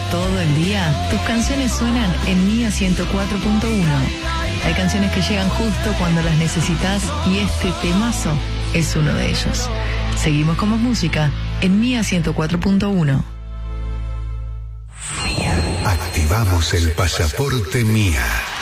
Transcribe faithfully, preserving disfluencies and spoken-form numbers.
todo el día, tus canciones suenan en Mía ciento cuatro punto uno. Hay canciones que llegan justo cuando las necesitas y este temazo es uno de ellos. Seguimos con más música en Mía ciento cuatro punto uno. Activamos el pasaporte Mía.